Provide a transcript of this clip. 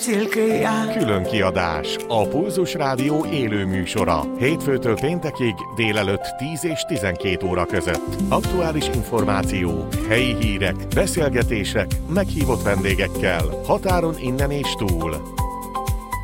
Külön kiadás, a Pulzus Rádió élő műsora. Hétfőtől péntekig délelőtt 10 és 12 óra között. Aktuális információ, helyi hírek, beszélgetések, meghívott vendégekkel, határon innen és túl.